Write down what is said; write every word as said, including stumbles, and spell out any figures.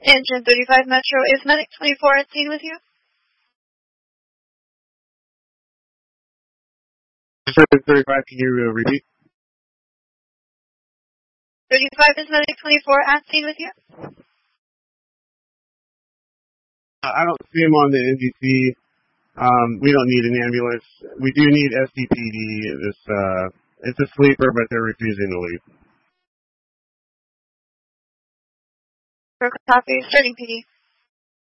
Engine thirty-five Metro, is Medic twenty-four at scene with you? thirty-five, can you uh, repeat? thirty-five, is Medic twenty-four at scene with you? Uh, I don't see him on the N G C. Um, we don't need an ambulance. We do need S D P D. This, uh, it's a sleeper, but they're refusing to leave. Copy, starting P D.